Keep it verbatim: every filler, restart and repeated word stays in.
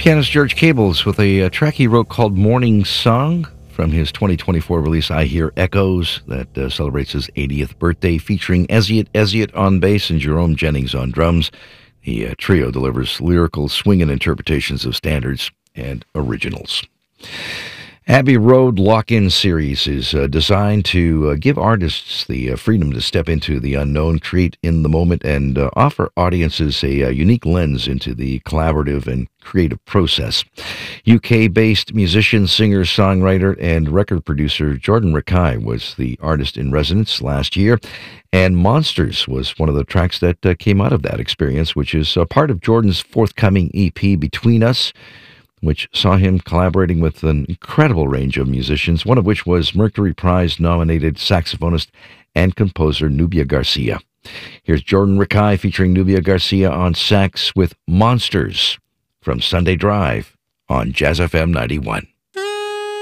Pianist George Cables with a, a track he wrote called Morning Song from his twenty twenty-four release I Hear Echoes that uh, celebrates his eightieth birthday, featuring Ezziot Ezziot on bass and Jerome Jennings on drums. The uh, trio delivers lyrical swinging interpretations of standards and originals. Abbey Road Lock-In series is uh, designed to uh, give artists the uh, freedom to step into the unknown, create in the moment, and uh, offer audiences a, a unique lens into the collaborative and creative process. U K-based musician, singer, songwriter, and record producer Jordan Rakei was the artist in residence last year, and Monsters was one of the tracks that uh, came out of that experience, which is uh, part of Jordan's forthcoming E P, Between Us, which saw him collaborating with an incredible range of musicians, one of which was Mercury Prize-nominated saxophonist and composer Nubia Garcia. Here's Jordan Rakei featuring Nubia Garcia on sax with Monsters from Sunday Drive on Jazz F M ninety-one.